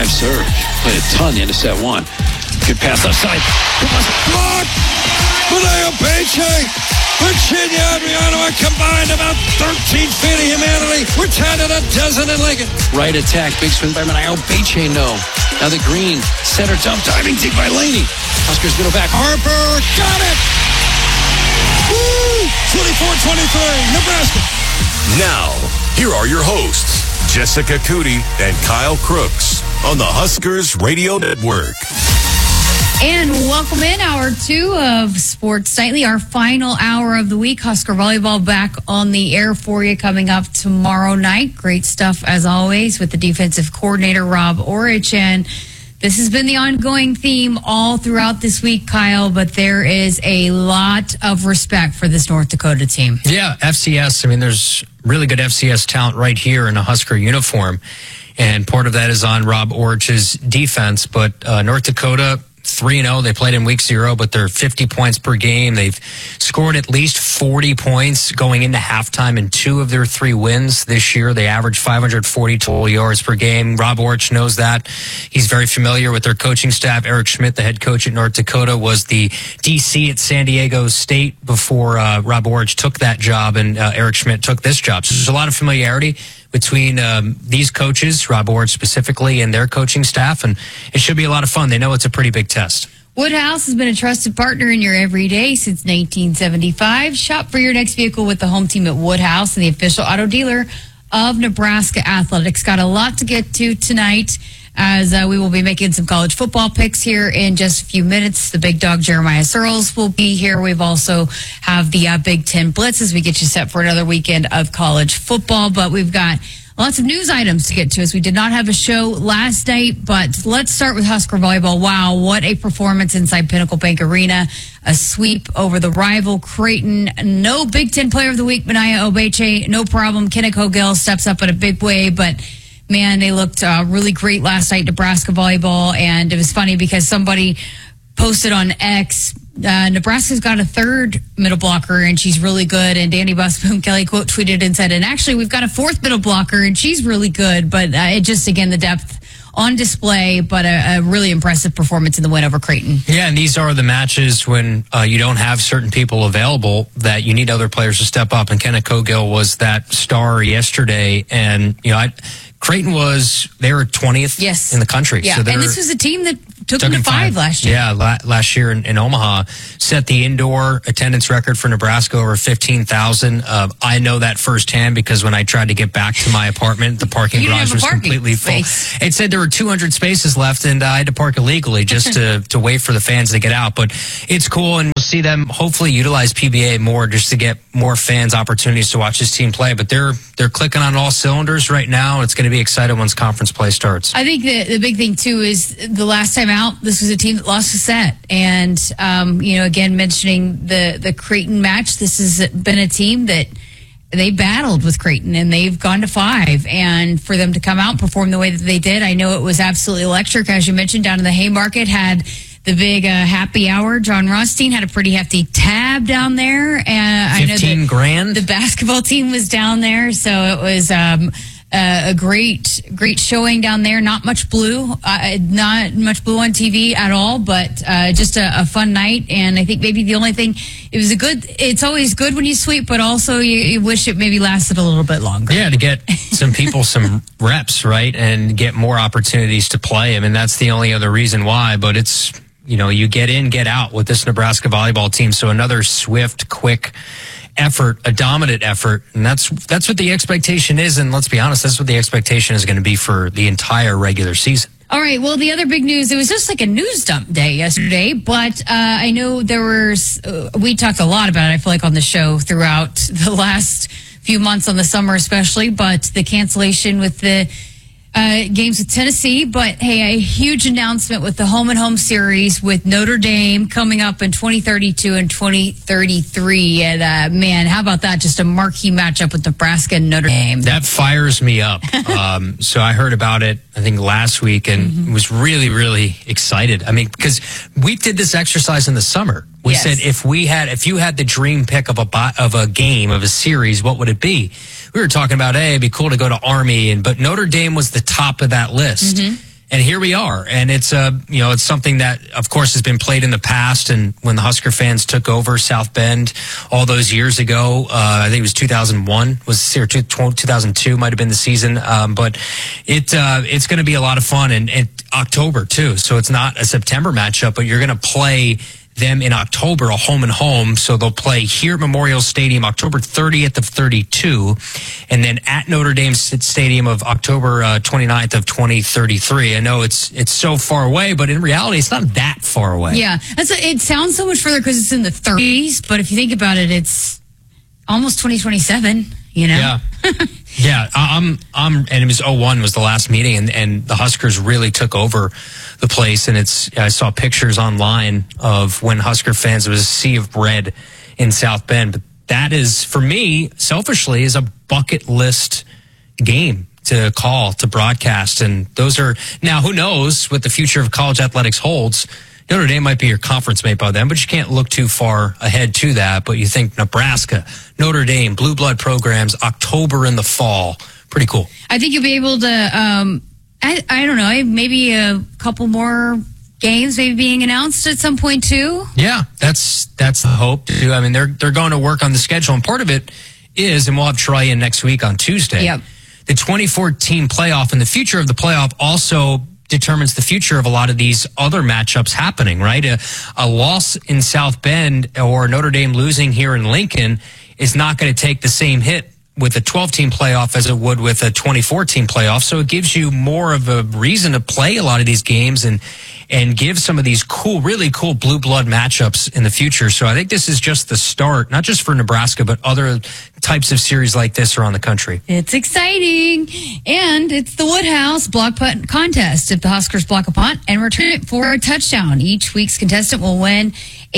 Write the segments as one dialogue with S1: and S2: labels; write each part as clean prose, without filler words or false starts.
S1: drive serve. Played a ton the end of set one. Good pass left side. Blocked! Malaya Beche! Virginia Adriano are combined about 13 feet of humanity. We're tied at a dozen in Lincoln. Right attack. Big swing by Malaya Beche. No. Now the green. Center dump. Diving deep by Laney. Huskers middle back. Harper. Got it! Woo! 24-23. Nebraska.
S2: Now, here are your hosts, Jessica Cootie and Kyle Crooks on the Huskers Radio Network.
S3: And welcome in hour 2 of Sports Nightly, our final hour of the week. Husker Volleyball back on the air for you coming up tomorrow night. Great stuff as always with the defensive coordinator, Rob Orich. And this has been the ongoing theme all throughout this week, Kyle, but there is a lot of respect for this North Dakota team.
S4: Yeah, FCS. I mean, there's really good FCS talent right here in a Husker uniform. And part of that is on Rob Orich's defense. But North Dakota, 3-0. They played in week 0, but they're 50 points per game. They've scored at least 40 points going into halftime in 2 of their 3 wins this year. They average 540 total yards per game. Rob Orich knows that. He's very familiar with their coaching staff. Eric Schmidt, the head coach at North Dakota, was the DC at San Diego State before Rob Orich took that job, and Eric Schmidt took this job. So there's a lot of familiarity between these coaches, Rob Orich specifically, and their coaching staff, and it should be a lot of fun. They know it's a pretty big test.
S3: Woodhouse has been a trusted partner in your everyday since 1975. Shop for your next vehicle with the home team at Woodhouse and the official auto dealer of Nebraska Athletics. Got a lot to get to tonight as we will be making some college football picks here in just a few minutes. The big dog Jeremiah Searles will be here. We've also have the Big Ten Blitz as we get you set for another weekend of college football. But we've got lots of news items to get to as we did not have a show last night. But let's start with Husker Volleyball. Wow, what a performance inside Pinnacle Bank Arena. A sweep over the rival Creighton. No Big Ten Player of the Week, Malaya Beche. No problem. Kenna Cogill steps up in a big way, but man, they looked really great last night, Nebraska volleyball, and it was funny because somebody posted on X, Nebraska's got a third middle blocker, and she's really good, and Danny Busboom Kelly quote tweeted and said, and actually we've got a fourth middle blocker, and she's really good, but it just, again, the depth on display, but a really impressive performance in the win over Creighton. Yeah,
S4: and these are the matches when you don't have certain people available that you need other players to step up, and Kenna Cogill was that star yesterday, and, you know, Creighton they were 20th in the country.
S3: Yeah,
S4: so
S3: and this was a team that took them to 5 last year.
S4: Yeah, last year in Omaha. Set the indoor attendance record for Nebraska over 15,000. I know that firsthand because when I tried to get back to my apartment, the parking garage was completely full. It said there were 200 spaces left, and I had to park illegally just to wait for the fans to get out. But it's cool, and we'll see them hopefully utilize PBA more just to get more fans opportunities to watch this team play. But they're clicking on all cylinders right now. It's going to be exciting once conference play starts.
S3: I think the big thing, too, is the last time out, this was a team that lost a set. And, again, mentioning the Creighton match, this has been a team that they battled with Creighton, and they've gone to 5. And for them to come out and perform the way that they did, I know it was absolutely electric. As you mentioned, down in the Haymarket, had the big happy hour. John Rothstein had a pretty hefty tab down there. And
S4: 15 grand.
S3: The basketball team was down there, so it was a great showing down there. Not much blue on TV at all, but just a fun night. And I think maybe the only thing, it's always good when you sweep, but also you wish it maybe lasted a little bit longer.
S4: Yeah, to get some people some reps, right, and get more opportunities to play. I mean, that's the only other reason why, but it's, you get in, get out with this Nebraska volleyball team. So another swift, quick effort, a dominant effort, and that's what the expectation is. And let's be honest, that's what the expectation is going to be for the entire regular season.
S3: All right. Well, the other big news, it was just like a news dump day yesterday, but I know we talked a lot about it, I feel like, on the show throughout the last few months on the summer especially, but the cancellation with the games with Tennessee, but hey, a huge announcement with the home and home series with Notre Dame coming up in 2032 and 2033. And man, how about that? Just a marquee matchup with Nebraska and Notre Dame.
S4: That fires me up. So I heard about it, I think, last week and was really, really excited. I mean, because we did this exercise in the summer. We said if you had the dream pick of a game, of a series, what would it be? We were talking about, hey, it'd be cool to go to Army, but Notre Dame was the top of that list. And here we are. And it's it's something that, of course, has been played in the past. And when the Husker fans took over South Bend all those years ago, I think it was 2001, or 2002 might have been the season. But it's going to be a lot of fun, and October too. So it's not a September matchup, but you're going to play them in October, a home and home. So they'll play here at Memorial Stadium October 30th of 32, and then at Notre Dame Stadium of October 29th of 2033. I know it's so far away, but in reality, it's not that far away.
S3: Yeah, it sounds so much further because it's in the 30s, but if you think about it, it's almost 2027.
S4: Yeah. Yeah, and it was 01 was the last meeting, and the Huskers really took over the place. And I saw pictures online of when Husker fans, it was a sea of red in South Bend. But that is, for me, selfishly, is a bucket list game to call, to broadcast. And those are, now who knows what the future of college athletics holds. Notre Dame might be your conference mate by then, but you can't look too far ahead to that. But you think Nebraska, Notre Dame, blue blood programs, October in the fall. Pretty cool. I
S3: think you'll be able to, I don't know, maybe a couple more games maybe being announced at some point too.
S4: Yeah, that's the hope too. I mean, they're going to work on the schedule, and part of it is, and we'll have Troy in next week on Tuesday.
S3: Yep.
S4: The 2014 playoff and the future of the playoff also determines the future of a lot of these other matchups happening, right? A loss in South Bend or Notre Dame losing here in Lincoln is not going to take the same hit with a 12-team playoff as it would with a 24-team playoff. So it gives you more of a reason to play a lot of these games and give some of these cool, really cool blue blood matchups in the future. So I think this is just the start, not just for Nebraska, but other types of series like this around the country.
S3: It's exciting. And it's the Woodhouse block punt contest. If the Huskers block a punt and return it for a touchdown, each week's contestant will win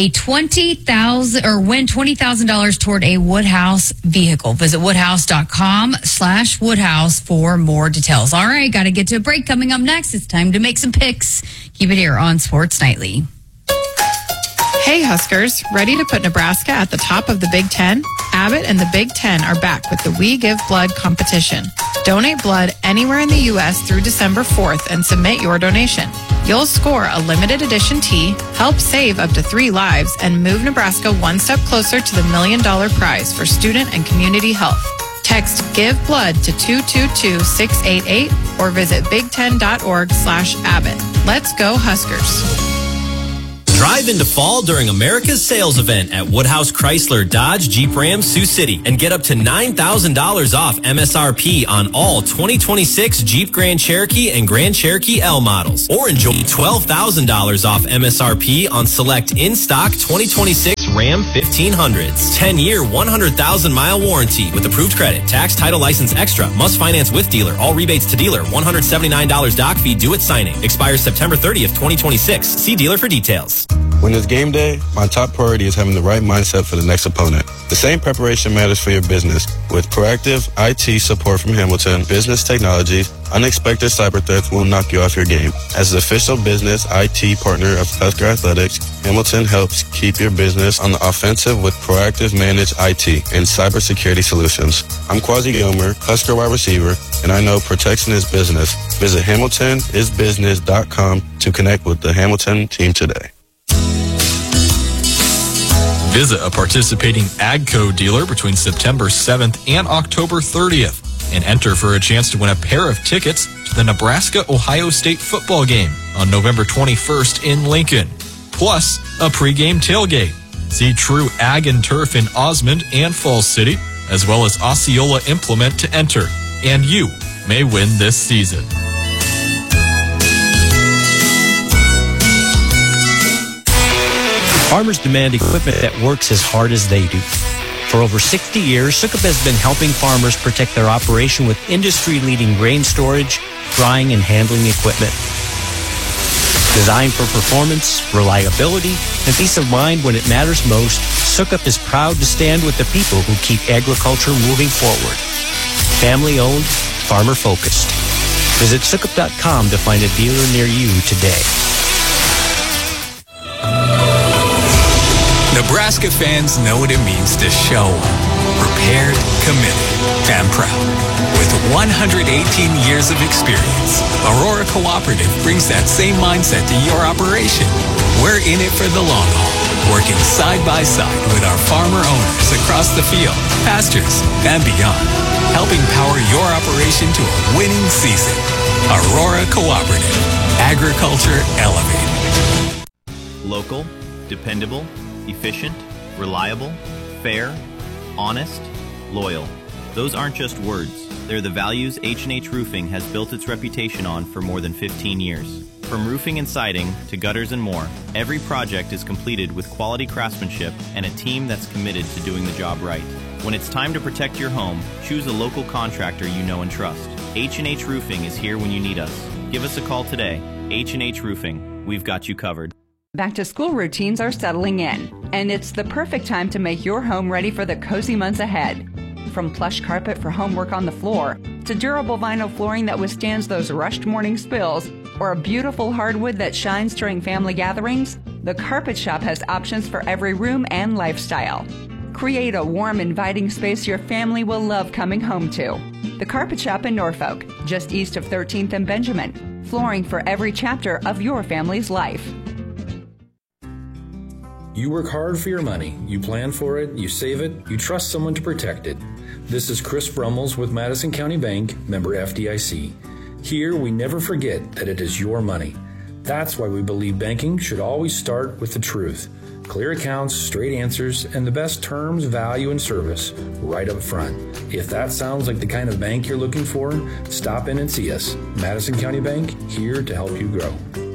S3: $20,000 toward a Woodhouse vehicle. Visit woodhouse.com/Woodhouse for more details. All right, got to get to a break. Coming up next, it's time to make some picks. Keep it here on Sports Nightly.
S5: Hey Huskers, ready to put Nebraska at the top of the Big Ten? Abbott and the Big Ten are back with the We Give Blood competition. Donate blood anywhere in the U.S. through December 4th and submit your donation. You'll score a limited edition tee, help save up to 3 lives, and move Nebraska one step closer to the $1 million prize for student and community health. Text Give Blood to 222-688 or visit big10.org/Abbott. Let's go Huskers.
S6: Drive into fall during America's sales event at Woodhouse Chrysler Dodge Jeep Ram Sioux City and get up to $9,000 off MSRP on all 2026 Jeep Grand Cherokee and Grand Cherokee L models. Or enjoy $12,000 off MSRP on select in-stock 2026 Ram 1500s. 10-year, 100,000-mile warranty with approved credit. Tax, title, license extra. Must finance with dealer. All rebates to dealer. $179 doc fee due at signing. Expires September 30th, 2026. See dealer for details.
S7: When it's game day, my top priority is having the right mindset for the next opponent. The same preparation matters for your business. With proactive IT support from Hamilton Business Technologies, unexpected cyber threats will knock you off your game. As the official business IT partner of Husker Athletics, Hamilton helps keep your business on the offensive with proactive managed IT and cybersecurity solutions. I'm Quasi Gilmer, Husker wide receiver, and I know protection is business. Visit HamiltonIsBusiness.com to connect with the Hamilton team today.
S8: Visit a participating AGCO dealer between September 7th and October 30th and enter for a chance to win a pair of tickets to the Nebraska-Ohio State football game on November 21st in Lincoln, plus a pregame tailgate. See True Ag and Turf in Osmond and Falls City, as well as Osceola Implement to enter, and you may win this season.
S9: Farmers demand equipment that works as hard as they do. For over 60 years, Sukup has been helping farmers protect their operation with industry-leading grain storage, drying, and handling equipment. Designed for performance, reliability, and peace of mind when it matters most, Sukup is proud to stand with the people who keep agriculture moving forward. Family-owned, farmer-focused. Visit Sukup.com to find a dealer near you today.
S10: Nebraska fans know what it means to show up. Prepared, committed, and proud. With 118 years of experience, Aurora Cooperative brings that same mindset to your operation. We're in it for the long haul, working side by side with our farmer owners across the field, pastures, and beyond, helping power your operation to a winning season. Aurora Cooperative. Agriculture elevated.
S11: Local, dependable, efficient, reliable, fair, honest, loyal. Those aren't just words. They're the values H&H Roofing has built its reputation on for more than 15 years. From roofing and siding to gutters and more, every project is completed with quality craftsmanship and a team that's committed to doing the job right. When it's time to protect your home, choose a local contractor you know and trust. H&H Roofing is here when you need us. Give us a call today. H&H Roofing. We've got you covered.
S12: Back to school routines are settling in, and it's the perfect time to make your home ready for the cozy months ahead. From plush carpet for homework on the floor, to durable vinyl flooring that withstands those rushed morning spills, or a beautiful hardwood that shines during family gatherings, the Carpet Shop has options for every room and lifestyle. Create a warm, inviting space your family will love coming home to. The Carpet Shop in Norfolk, just east of 13th and Benjamin. Flooring for every chapter of your family's life.
S13: You work hard for your money. You plan for it, you save it, you trust someone to protect it. This is Chris Brummels with Madison County Bank, member FDIC. Here, we never forget that it is your money. That's why we believe banking should always start with the truth. Clear accounts, straight answers, and the best terms, value, and service right up front. If that sounds like the kind of bank you're looking for, stop in and see us. Madison County Bank, here to help you grow.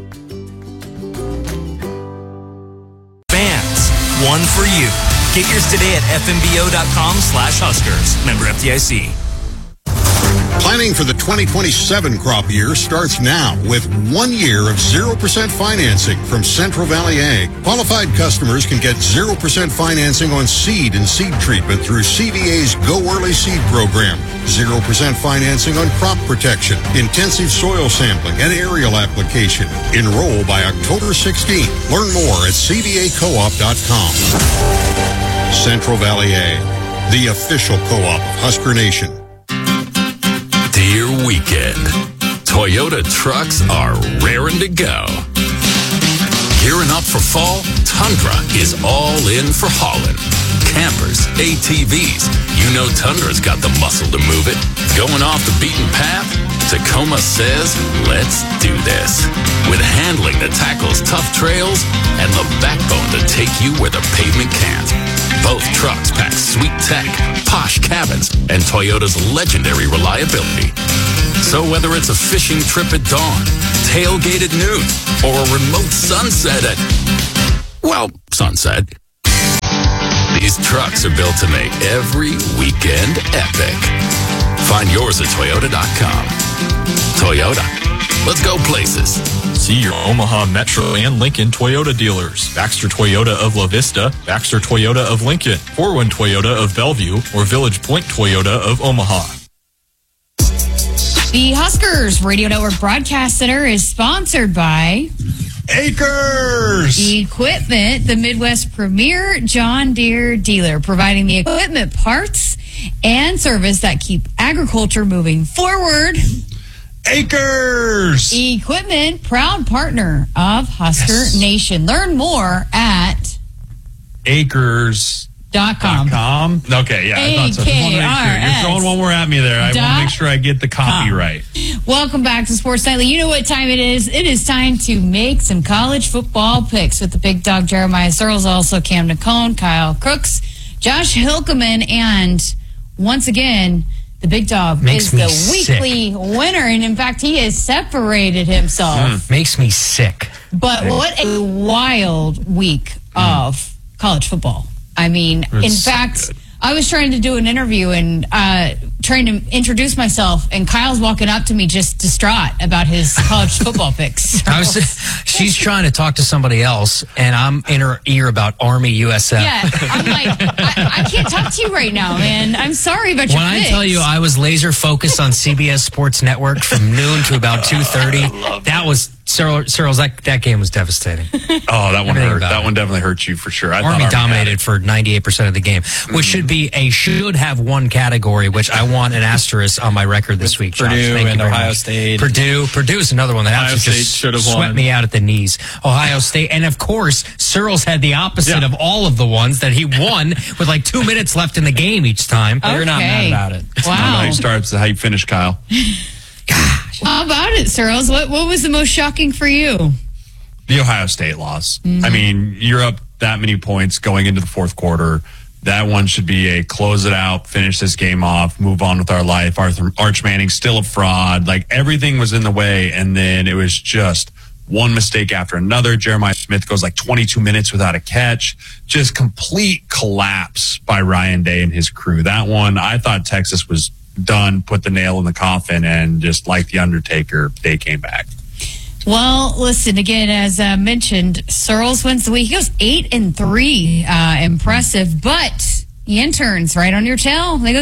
S10: One for you. Get yours today at fmbo.com/Huskers. Member FDIC.
S14: Planning for the 2027 crop year starts now with 1 year of 0% financing from Central Valley Ag. Qualified customers can get 0% financing on seed and seed treatment through CVA's Go Early Seed program. 0% financing on crop protection, intensive soil sampling, and aerial application. Enroll by October 16th. Learn more at cvacoop.com. Central Valley Ag, the official co-op of Husker Nation.
S2: Deer weekend. Toyota trucks are raring to go. Gearing up for fall, Tundra is all in for hauling. Campers, ATVs, you know Tundra's got the muscle to move it. Going off the beaten path? Tacoma says, let's do this. With handling that tackles tough trails and the backbone to take you where the pavement can't. Both trucks pack sweet tech, posh cabins, and Toyota's legendary reliability. So whether it's a fishing trip at dawn, tailgate at noon, or a remote sunset at, well, sunset, these trucks are built to make every weekend epic. Find yours at Toyota.com. Toyota. Let's go places.
S8: See your Omaha Metro and Lincoln Toyota dealers. Baxter Toyota of La Vista, Baxter Toyota of Lincoln, Forwin Toyota of Bellevue, or Village Point Toyota of Omaha.
S3: The Huskers Radio Network Broadcast Center is sponsored by
S1: Acres
S3: Equipment, the Midwest premier John Deere dealer, providing the equipment, parts, and service that keep agriculture moving forward.
S1: Acres
S3: Equipment, proud partner of Husker Nation. Learn more at
S1: Acres.com. Okay, yeah. I thought so. You're throwing one more at me there. I want to make sure I get the copy right.
S3: Welcome back to Sports Nightly. You know what time it is. It is time to make some college football picks with the big dog Jeremiah Searles, also Cam Nacone, Kyle Crooks, Josh Hilkeman, and once again, the big dog is the weekly winner. And in fact, he has separated himself.
S4: Makes me sick.
S3: But what a wild week of college football. I mean, in fact, I was trying to do an interview and trying to introduce myself, and Kyle's walking up to me just distraught about his college football picks.
S4: She's trying to talk to somebody else, and I'm in her ear about Army USF.
S3: Yeah, I'm like, I can't talk to you right now, man. I'm sorry about your
S4: When
S3: picks.
S4: I tell you I was laser focused on CBS Sports Network from noon to about 2:30, that was Cyril's, that game was devastating.
S15: Oh, that one hurt. That one definitely hurt you for sure.
S4: Army dominated for 98% of the game, which should be a should have won category, which I want an asterisk on my record this week. Josh.
S16: Purdue
S4: Thank
S16: and
S4: you very
S16: Ohio
S4: much.
S16: State.
S4: Purdue's another one that
S16: Ohio
S4: actually
S16: State
S4: just
S16: should have
S4: swept
S16: won.
S4: me out at the knees. Ohio State. And of course, Cyril's had the opposite of all of the ones that he won with like 2 minutes left in the game each time.
S3: Okay.
S16: You're not mad about it.
S3: Wow.
S15: How you start, it's how you finish, Kyle.
S3: How about it, Cyrils? What was the most shocking for you?
S15: The Ohio State loss.
S3: Mm-hmm.
S15: I mean, you're up that many points going into the fourth quarter. That one should be a close it out, finish this game off, move on with our life. Arch Manning's still a fraud. Like, everything was in the way, and then it was just one mistake after another. Jeremiah Smith goes like 22 minutes without a catch. Just complete collapse by Ryan Day and his crew. That one, I thought Texas was done, put the nail in the coffin, and just like the Undertaker, they came back.
S3: Well, listen, again, as mentioned, Searles wins the week. He goes 8-3. Impressive. But the interns right on your tail. They go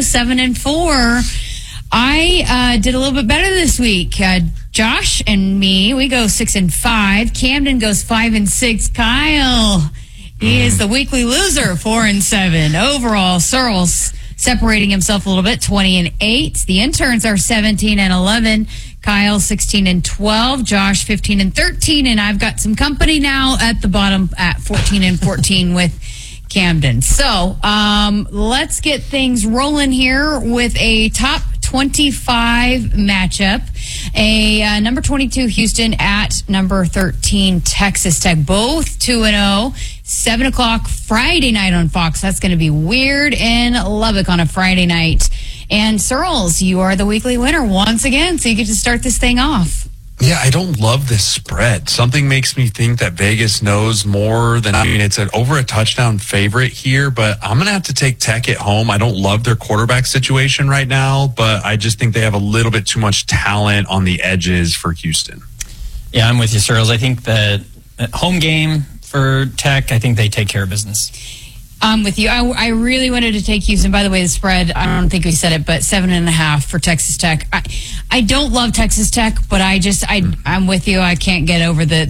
S3: 7-4. I did a little bit better this week. Josh and me, we go 6-5. Camden goes 5-6. Kyle, he is the weekly loser, 4-7. Overall, Searles separating himself a little bit, 20-8. The interns are 17-11. Kyle 16-12, Josh 15-13, and I've got some company now at the bottom at 14-14 with Camden. So let's get things rolling here with a top 25 matchup. A number 22 Houston at number 13 Texas Tech, both 2-0. 7 o'clock Friday night on Fox. That's going to be weird in Lubbock on a Friday night. And Searles, you are the weekly winner once again, so you get to start this thing off.
S15: Yeah, I don't love this spread. Something makes me think that Vegas knows more than, I mean, it's an over a touchdown favorite here, but I'm going to have to take Tech at home. I don't love their quarterback situation right now, but I just think they have a little bit too much talent on the edges for Houston.
S16: Yeah, I'm with you, Searles. I think that home game for Tech, I think they take care of business.
S3: I'm with you. I really wanted to take Houston. By the way, the spread, I don't think we said it, but 7.5 for Texas Tech. I don't love Texas Tech, but I'm with you. I can't get over the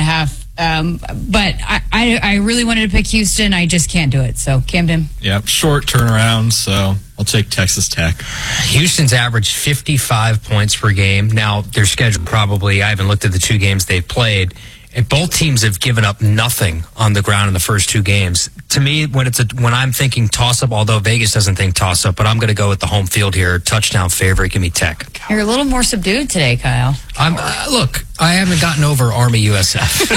S3: 7.5. But I really wanted to pick Houston. I just can't do it. So, Camden.
S8: Yep, short turnaround, so I'll take Texas Tech.
S4: Houston's averaged 55 points per game. Now, their schedule probably, I haven't looked at the two games they've played. And both teams have given up nothing on the ground in the first two games. To me, when I'm thinking toss-up, although Vegas doesn't think toss-up, but I'm going to go with the home field here. Touchdown favorite, give me Tech.
S3: You're a little more subdued today, Kyle.
S4: Look, I haven't gotten over Army USF.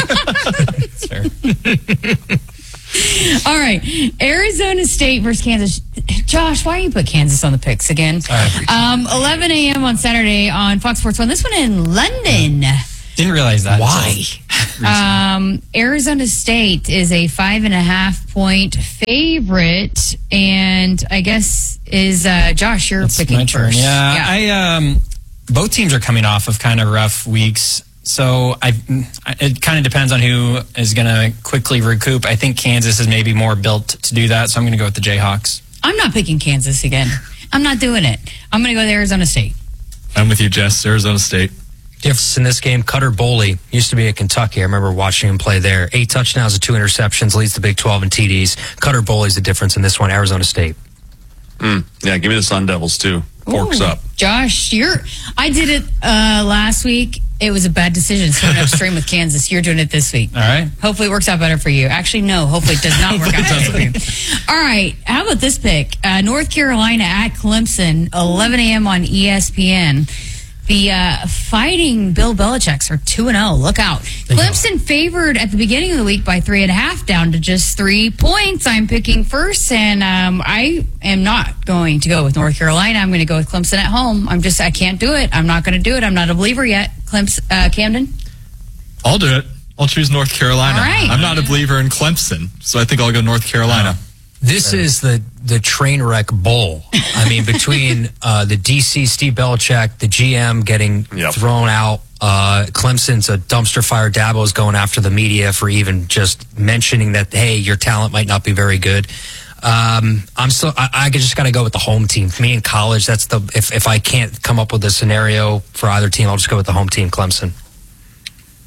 S3: All right, Arizona State versus Kansas. Josh, why do you put Kansas on the picks again? 11 a.m. on Saturday on Fox Sports 1. This one in London.
S16: Didn't realize that.
S4: Why?
S3: Arizona State is a 5.5 point favorite, and I guess is Josh, you're picking
S16: my turn.
S3: first.
S16: Yeah. Both teams are coming off of kind of rough weeks, so it kind of depends on who is going to quickly recoup. I think Kansas is maybe more built to do that, so I'm going to go with the Jayhawks.
S3: I'm not picking Kansas again. I'm not doing it. I'm going to go with Arizona State.
S8: I'm with you, Jess. Arizona State.
S4: Difference in this game, Cutter Boley used to be at Kentucky. I remember watching him play there. 8 touchdowns and 2 interceptions, leads the Big 12 in TDs. Cutter Boley's the difference in this one, Arizona State.
S15: Yeah, give me the Sun Devils, too. Forks up.
S3: Josh, I did it last week. It was a bad decision. So I'm upstream with Kansas. You're doing it this week.
S16: All right.
S3: Hopefully it works out better for you. Actually, no. Hopefully it does not work out better for you. All right. How about this pick? North Carolina at Clemson, 11 a.m. on ESPN. The Fighting Bill Belichick's are 2-0. Look out. Clemson favored at the beginning of the week by 3.5, down to just 3 points. I'm picking first, and I am not going to go with North Carolina. I'm going to go with Clemson at home. I can't do it. I'm not going to do it. I'm not a believer yet. Camden?
S8: I'll do it. I'll choose North Carolina.
S3: All right.
S8: I'm not a believer in Clemson, so I think I'll go North Carolina.
S4: This is the train wreck bowl. I mean, between the DC Steve Belichick, the GM getting thrown out, Clemson's a dumpster fire. Dabo's going after the media for even just mentioning that, hey, your talent might not be very good. I just got to go with the home team. For me in college, that's if I can't come up with a scenario for either team, I'll just go with the home team, Clemson.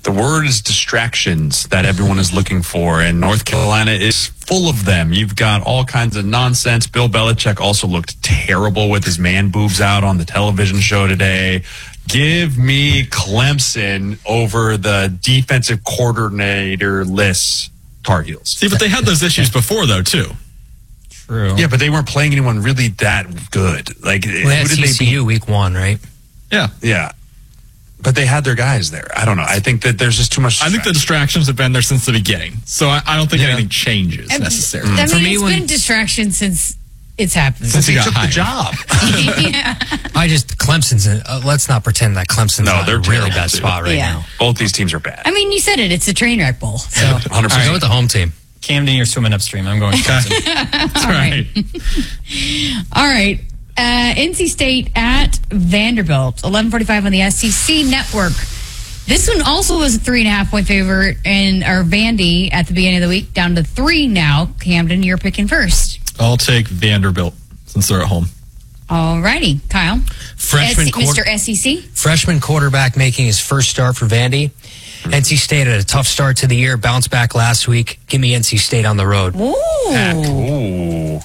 S15: The word is distractions that everyone is looking for, and North Carolina is full of them. You've got all kinds of nonsense. Bill Belichick also looked terrible with his man boobs out on the television show today. Give me Clemson over the defensive coordinator-less Tar Heels.
S8: See, but they had those issues before, though, too.
S16: True.
S15: Yeah, but they weren't playing anyone really that good. Like,
S4: Well, they had
S15: who did they beat?
S4: TCU week 1, right?
S8: Yeah.
S15: Yeah. But they had their guys there. I don't know. I think that there's just too much.
S8: I think the distractions have been there since the beginning. So I don't think anything changes necessarily.
S3: I mean, it's been distraction since it's happened.
S15: Since he took
S8: hired.
S15: the job.
S4: Clemson's in, let's not pretend that Clemson's in
S15: they're
S4: a really
S15: terrible,
S4: bad
S15: too.
S4: spot right
S3: Yeah.
S4: now.
S15: Both these teams are bad.
S3: I mean, you said it. It's a train wreck bowl. So
S15: 100%.
S4: Go with the home team.
S16: Camden, you're swimming upstream. I'm going Clemson.
S8: That's right.
S3: All right. NC State at Vanderbilt, 11:45 on the SEC Network. This one also was a 3.5-point favorite in our Vandy at the beginning of the week, down to 3 now. Camden, you're picking first.
S8: I'll take Vanderbilt since they're at home.
S3: All righty, Kyle. Mr. SEC.
S4: Freshman quarterback making his first start for Vandy. NC State had a tough start to the year, bounced back last week. Give me NC State on the road.
S3: Ooh.
S15: Ooh.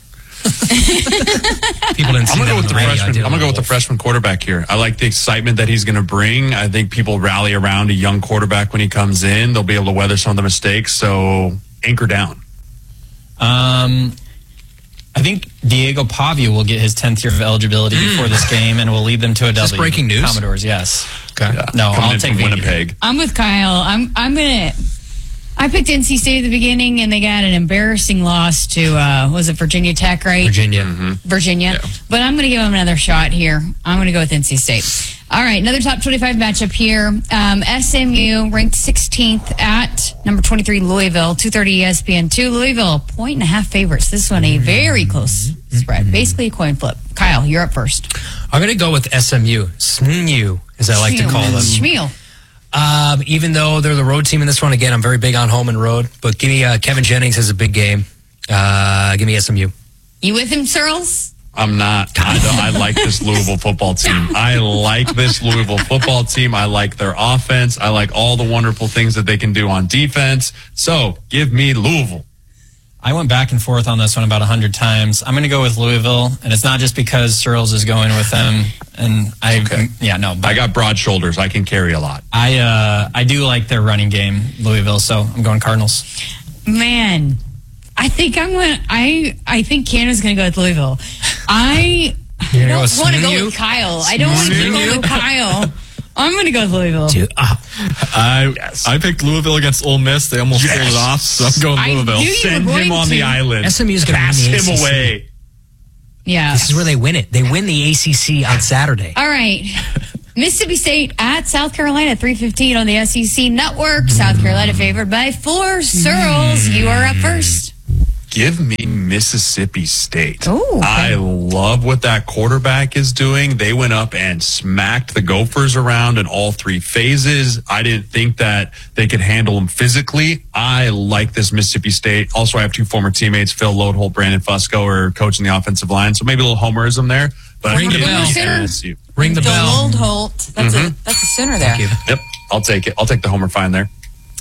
S4: People didn't see
S15: I'm gonna
S4: that
S15: go
S4: on
S15: with
S4: the
S15: the
S4: radio.
S15: freshman. I'm gonna go with the freshman quarterback here. I like the excitement that he's gonna bring. I think people rally around a young quarterback when he comes in. They'll be able to weather some of the mistakes. So anchor down.
S16: I think Diego Pavia will get his 10th year of eligibility before this game, and will lead them to a W.
S4: this breaking news?
S16: Commodores, yes.
S4: Okay.
S15: Yeah.
S16: No,
S15: Coming
S16: I'll
S15: in
S16: take
S15: from
S16: Vandy.
S15: Winnipeg.
S3: I'm with Kyle. I picked NC State at the beginning, and they got an embarrassing loss to, was it Virginia Tech, right?
S4: Virginia.
S3: Virginia.
S15: Yeah.
S3: But I'm going to give them another shot here. I'm going to go with NC State. All right, another top 25 matchup here. SMU ranked 16th at number 23 Louisville, 2:30 ESPN2. Louisville, 1.5 favorites. This one a very close spread, basically a coin flip. Kyle, you're up first.
S4: I'm going to go with SMU. SMU, as I like to call them.
S3: Schmeal.
S4: Even though they're the road team in this one, again, I'm very big on home and road. But give me Kevin Jennings has a big game. Give me SMU.
S3: You with him, Searles?
S15: I'm not. I like this Louisville football team. I like this Louisville football team. I like their offense. I like all the wonderful things that they can do on defense. So give me Louisville.
S16: I went back and forth on this one about 100 times. I'm going to go with Louisville, and it's not just because Searles is going with them. And I
S15: got broad shoulders. I can carry a lot.
S16: I do like their running game, Louisville. So I'm going Cardinals.
S3: Man, I think I think Canada's going to go with Louisville. I
S4: You're
S3: don't
S4: gonna go
S3: want to go
S4: SMU?
S3: with Kyle. I don't want to
S4: SMU?
S3: go with Kyle. I'm going to go with Louisville.
S8: I picked Louisville against Ole Miss. They almost pulled it off, so I'm going
S3: I
S8: Louisville.
S3: knew you
S15: Send
S3: were
S15: him
S3: going
S15: on the
S3: to.
S15: island.
S4: SMU's going to
S15: Pass
S4: win the
S15: him
S4: ACC.
S15: away.
S3: Yeah.
S4: This is where they win it. They win the ACC on Saturday.
S3: All right. Mississippi State at South Carolina, 3:15 on the SEC Network. South Carolina favored by 4. Searles, you are up first.
S15: Give me Mississippi State.
S3: Ooh, okay.
S15: I love what that quarterback is doing. They went up and smacked the Gophers around in all 3 phases. I didn't think that they could handle them physically. I like this Mississippi State. Also, I have 2 former teammates, Phil Lodeholt, Brandon Fusco, are coaching the offensive line. So maybe a little homerism there. But
S4: Ring the
S15: give
S4: bell.
S15: me MSU.
S4: Ring the bell.
S3: Holt. That's a center there.
S4: Thank you.
S15: Yep, I'll take it. I'll take the homer fine there.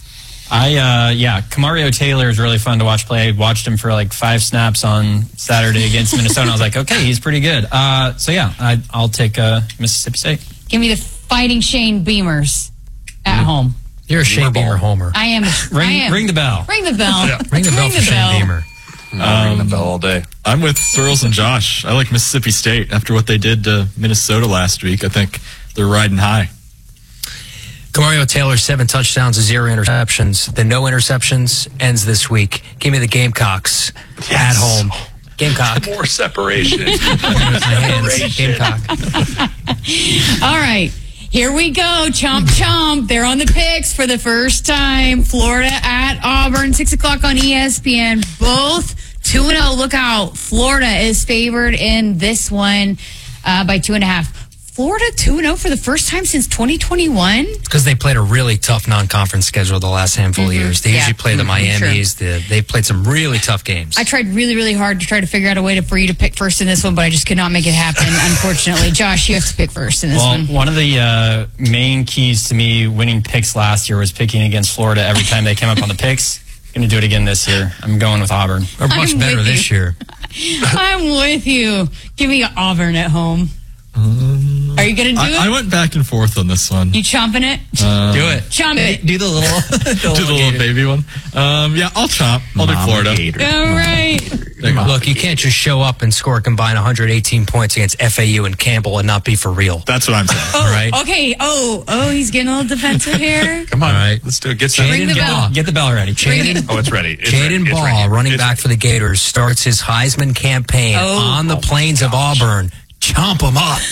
S16: Kamario Taylor is really fun to watch play. I watched him for like 5 snaps on Saturday against Minnesota. I was like, okay, he's pretty good. I'll take Mississippi State.
S3: Give me the Fighting Shane Beamers at home.
S4: You're a Shane Beamer homer.
S3: I am.
S16: Ring the bell.
S3: Ring the bell.
S15: Yeah.
S4: Ring the bell for Shane Beamer.
S15: Ring the bell all day.
S8: I'm with Searles and Josh. I like Mississippi State after what they did to Minnesota last week. I think they're riding high.
S4: Kamario Taylor, 7 touchdowns and 0 interceptions. The no interceptions ends this week. Give me the Gamecocks at home. Gamecock.
S15: More separation.
S4: Gamecock.
S3: All right. Here we go. Chomp, chomp. They're on the picks for the first time. Florida at Auburn, 6 o'clock on ESPN. Both 2-0. Look out. Florida is favored in this one by 2.5. Florida 2-0 for the first time since 2021?
S4: Because they played a really tough non-conference schedule the last handful of years. They usually play the Miamis. They've played some really tough games.
S3: I tried really, really hard to try to figure out a way for you to pick first in this one, but I just could not make it happen, unfortunately. Josh, you have to pick first in this one.
S16: One of the main keys to me winning picks last year was picking against Florida every time they came up on the picks. Going to do it again this year. I'm going with Auburn.
S4: They're much better this year.
S3: I'm with you. Give me Auburn at home. Are you going to do it?
S8: I went back and forth on this one.
S3: You chomping it?
S8: Do it.
S3: Chomp it.
S16: Do the little,
S8: do the little baby one. Yeah, I'll chomp. I'll do Florida.
S3: All right.
S4: Look, you can't just show up and score a combined 118 points against FAU and Campbell and not be for real.
S8: That's what I'm saying.
S3: Oh,
S4: right?
S3: Okay. Oh, he's getting a little defensive here.
S15: Come on. All right. Let's do it. Get
S3: Ring the bell.
S16: Get the bell ready.
S15: It's ready.
S4: Jaden Ball, running back for the Gators, starts his Heisman campaign on the plains of Auburn. Chomp him up.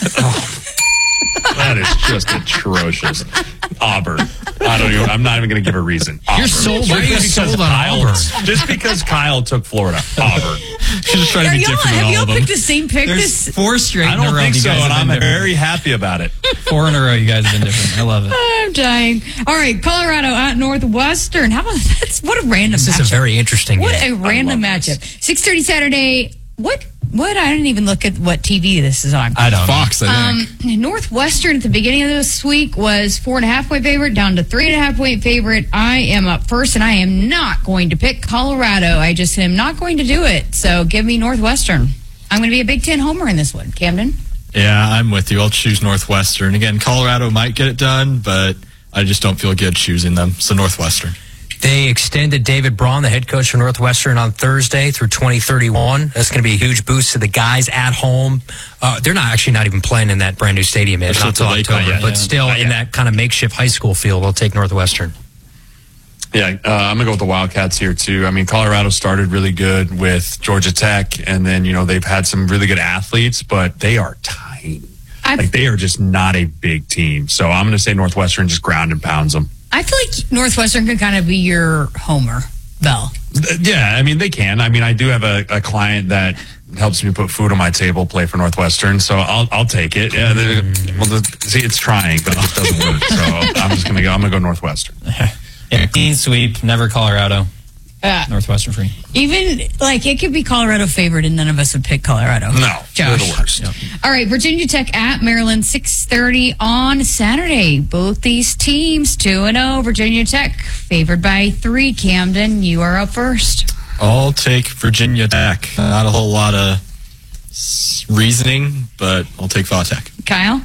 S15: That is just atrocious. Auburn. I'm not even going to give a reason. Auburn.
S4: You're sold. Why are you sold on Auburn?
S15: Just because Kyle took Florida. Auburn.
S8: She's just trying to be different than
S3: Have
S8: all
S3: y'all
S8: of them.
S3: picked the same pick?
S16: There's 4 straight
S15: I
S16: in a
S15: don't
S16: row.
S15: think
S16: you
S15: so,
S16: guys
S15: and
S16: have
S15: I'm
S16: been different.
S15: very happy about it.
S16: 4 in a row, you guys have been different. I love it.
S3: I'm dying. All right, Colorado at Northwestern. How about that? What a random
S4: This
S3: matchup.
S4: is a very interesting
S3: What
S4: game.
S3: a random matchup. 6:30 Saturday. What? I didn't even look at what TV this is on.
S16: I don't know.
S8: Fox, I think.
S3: Northwestern at the beginning of this week was 4.5-point favorite, down to 3.5-point favorite. I am up first, and I am not going to pick Colorado. I just am not going to do it. So give me Northwestern. I'm going to be a Big Ten homer in this one. Camden?
S8: Yeah, I'm with you. I'll choose Northwestern. Again, Colorado might get it done, but I just don't feel good choosing them. So Northwestern.
S4: They extended David Braun, the head coach for Northwestern, on Thursday through 2031. That's going to be a huge boost to the guys at home. They're not even playing in that brand new stadium yet, not until October, but still in that kind of makeshift high school field. They'll take Northwestern.
S15: Yeah, I'm going to go with the Wildcats here, too. I mean, Colorado started really good with Georgia Tech, and then, they've had some really good athletes, but they are tiny. They are just not a big team. So I'm going to say Northwestern just ground and pounds them.
S3: I feel like Northwestern could kind of be your homer, Bell.
S15: Yeah, I mean, they can. I mean, I do have a client that helps me put food on my table, play for Northwestern, so I'll take it. Yeah, see, it's trying, but it just doesn't work. So I'm going to go Northwestern.
S16: Yeah, clean sweep, never Colorado. Northwestern free.
S3: Even, it could be Colorado favored, and none of us would pick Colorado.
S15: No,
S3: Josh.
S15: they're the worst.
S16: Yep.
S3: All right, Virginia Tech at Maryland, 6:30 on Saturday. Both these teams 2-0. Virginia Tech favored by 3. Camden, you are up first.
S8: I'll take Virginia Tech. Not a whole lot of reasoning, but I'll take Va Tech.
S3: Kyle?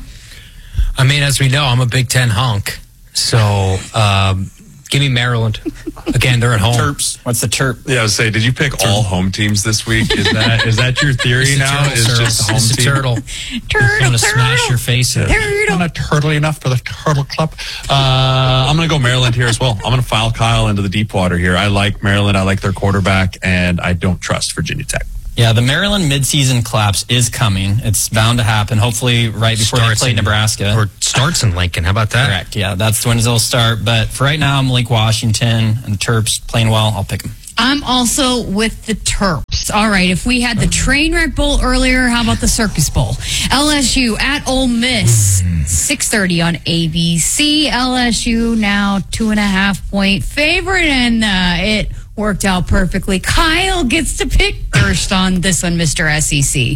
S4: I mean, as we know, I'm a Big Ten honk. So, give me Maryland. Again, they're at home.
S16: Terps. What's the Terp?
S15: Yeah, I was saying, did you pick all home teams this week? Is that your theory now?
S4: Turtle,
S15: is just home
S4: it's a
S15: team?
S4: turtle.
S16: I'm going to smash your face in.
S15: I'm not turtly enough for the Turtle Club. I'm going to go Maryland here as well. I'm going to file Kyle into the deep water here. I like Maryland. I like their quarterback, and I don't trust Virginia Tech.
S16: Yeah, the Maryland midseason collapse is coming. It's bound to happen. Hopefully, right before they play Nebraska.
S4: Or starts in Lincoln. How about that?
S16: Correct. Yeah, that's when it'll start. But for right now, I'm Lake Washington and the Terps playing well. I'll pick them.
S3: I'm also with the Terps. All right, if we had the Trainwreck Bowl earlier, how about the Circus Bowl? LSU at Ole Miss, 6:30 on ABC. LSU now 2.5-point favorite, and it worked out perfectly. Kyle gets to pick first on this one, Mr. SEC.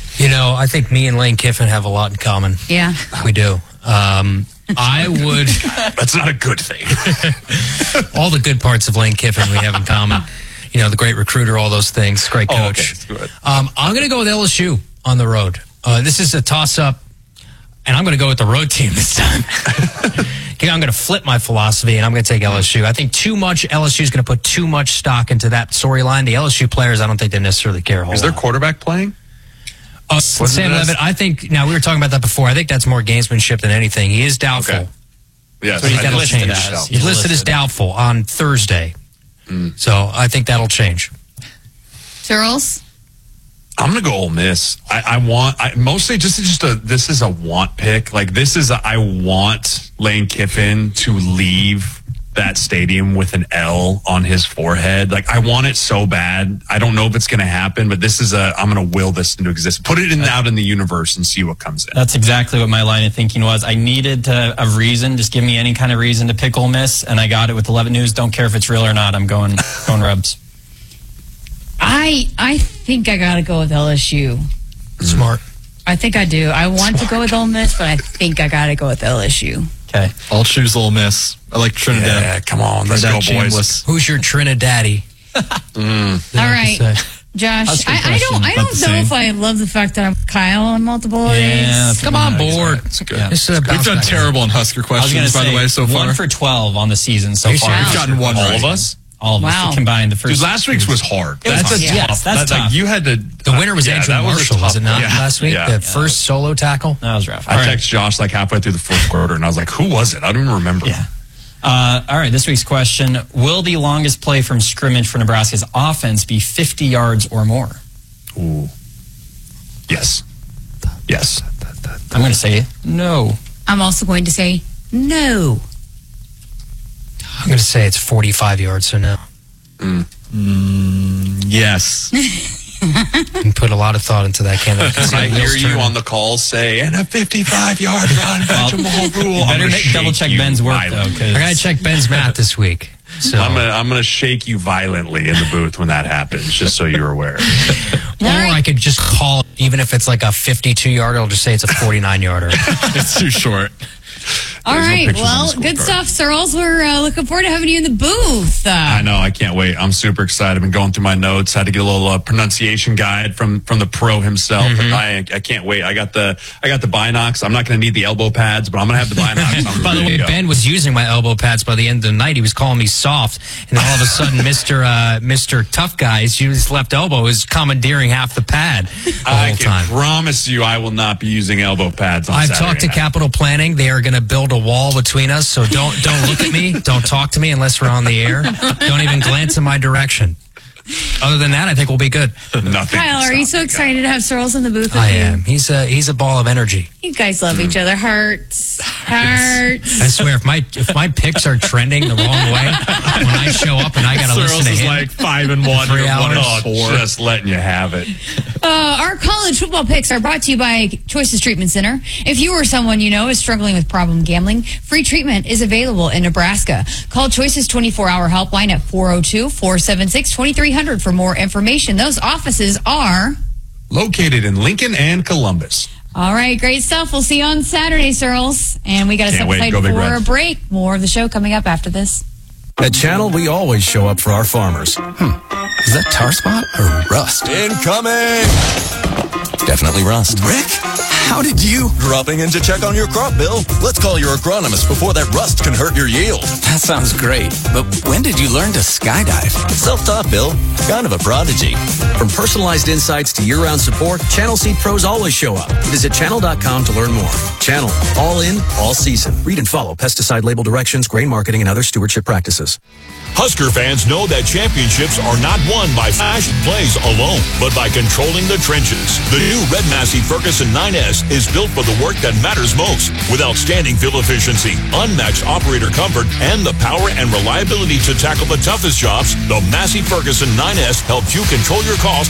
S4: I think me and Lane Kiffin have a lot in common.
S3: Yeah.
S4: We do. I would.
S15: That's not a good thing.
S4: All the good parts of Lane Kiffin we have in common. The great recruiter, all those things. Great coach.
S15: Okay.
S4: I'm going to go with LSU on the road. This is a toss-up, and I'm going to go with the road team this time. I'm going to flip my philosophy, and I'm going to take LSU. I think LSU is going to put too much stock into that storyline. The LSU players, I don't think they necessarily care a whole lot.
S15: Is their quarterback playing?
S4: Sam Levitt, I think, now we were talking about that before. I think that's more gamesmanship than anything. He is doubtful.
S15: Okay. Yes,
S4: so that'll
S16: listed
S4: change.
S16: as.
S4: He's listed as doubtful on Thursday. So I think that'll change.
S3: Charles?
S15: I'm going to go Ole Miss. Mostly this is a want pick. I want Lane Kiffin to leave that stadium with an L on his forehead. Like, I want it so bad. I don't know if it's going to happen, but I'm going to will this into existence. Put it out in the universe and see what comes in.
S16: That's exactly what my line of thinking was. I needed a reason. Just give me any kind of reason to pick Ole Miss, and I got it with 11 News. Don't care if it's real or not. I'm going Rebs.
S3: I think I got to go with LSU.
S4: Smart.
S3: I think I do. I want to go with Ole Miss, but I think I got to go with LSU.
S16: Okay.
S8: I'll choose Ole Miss. I like Trinidad.
S15: Yeah, come on. Let's go, boys.
S4: Who's your Trinidaddy?
S3: All right. Josh, I don't know if I love the fact that I'm Kyle on multiple days.
S4: Come on board.
S8: It's good.
S16: Yeah.
S8: We've done terrible in Husker questions, by the way, so far.
S16: 1 for 12 on the season so far.
S8: We've gotten one
S15: All
S8: right.
S15: of us?
S16: All of us combined. The first.
S15: Dude, last week's was hard.
S16: That's tough.
S15: Yes,
S16: that's tough.
S15: Like, you had to.
S4: The winner was Andrew
S15: that
S4: Marshall, was it not, last week?
S15: Yeah.
S4: The first solo tackle?
S16: That was rough.
S15: I texted Josh like halfway through the fourth quarter, and I was like, who was it? I don't even remember.
S16: Yeah. All right, this week's question. Will the longest play from scrimmage for Nebraska's offense be 50 yards or more?
S15: Ooh. Yes. Yes.
S16: I'm going to say no.
S3: I'm also going to say no.
S4: I'm going to say it's 45 yards, so no.
S8: Yes.
S4: And put a lot of thought into that, can't
S15: I hear you on the call say, and a 55-yard run, Jamal Rule.
S16: You better double check Ben's work, though.
S4: I got to check Ben's math this week. So
S15: I'm gonna shake you violently in the booth when that happens, just so you're aware.
S4: Or I could just call it, even if it's like a 52-yarder, I'll just say it's a 49-yarder.
S8: It's too short.
S3: All right. Well, good stuff, Searles. We're looking forward to having you in the booth.
S15: I know. I can't wait. I'm super excited. I've been going through my notes. Had to get a little pronunciation guide from the pro himself.
S4: Mm-hmm.
S15: I can't wait. I got the binocs. I'm not going to need the elbow pads, but I'm going to have the binocs.
S4: By the way, Ben was using my elbow pads by the end of the night. He was calling me soft, and then all of a sudden, Mr. Tough Guy, his left elbow is commandeering half the pad the whole time.
S15: I can promise you, I will not be using elbow pads on
S4: I've
S15: Saturday
S4: talked to
S15: night.
S4: Capital Planning. They are going to build a wall between us, so don't look at me. Don't talk to me unless we're on the air. Don't even glance in my direction. Other than that, I think we'll be good.
S15: Nothing.
S3: Kyle, are you so excited to have Searles in the booth with
S4: I
S3: you?
S4: am. He's a ball of energy.
S3: You guys love each other. Hearts.
S4: I swear, if my picks are trending the wrong way, when I show up and I got to listen to
S15: is
S4: him,
S15: like 5-1.
S4: 3 hours.
S15: Just letting you have it.
S3: Our college football picks are brought to you by Choices Treatment Center. If you or someone you know is struggling with problem gambling, free treatment is available in Nebraska. Call Choices 24-hour helpline at 402-476-2300 for more information. Those offices are
S15: located in Lincoln and Columbus.
S3: All right, great stuff. We'll see you on Saturday, Searles. And we got to step aside for a break. More of the show coming up after this.
S17: At Channel, we always show up for our farmers. Is that tar spot or rust? Incoming! Definitely rust.
S18: Rick, how did you? Dropping in to check on your crop, Bill. Let's call your agronomist before that rust can hurt your yield.
S17: That sounds great. But when did you learn to skydive?
S18: Self-taught, Bill. Kind of a prodigy.
S19: From personalized insights to year-round support, Channel Seed pros always show up. Visit channel.com to learn more. Channel. All in, all season. Read and follow pesticide label directions, grain marketing, and other stewardship practices.
S20: Husker fans know that championships are not won by flash plays alone, but by controlling the trenches. The new Red Massey Ferguson 9S is built for the work that matters most, with outstanding fuel efficiency, unmatched operator comfort, and the power and reliability to tackle the toughest jobs. The Massey Ferguson 9S helps you control your cost